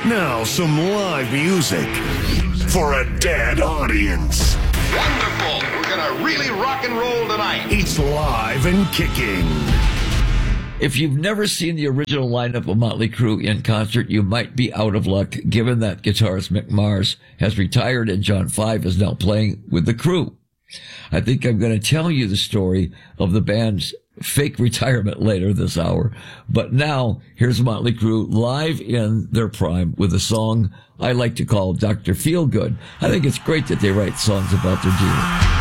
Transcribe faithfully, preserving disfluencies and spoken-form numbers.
Now some live music for a dead audience. Wonderful. We're going to really rock and roll tonight. It's live and kicking. If you've never seen the original lineup of Motley Crue in concert, you might be out of luck, given that guitarist Mick Mars has retired and John Five is now playing with the Crue. I think I'm going to tell you the story of the band's fake retirement later this hour. But now, here's Motley Crue live in their prime with a song I like to call Doctor Feelgood. I think it's great that they write songs about their dealer.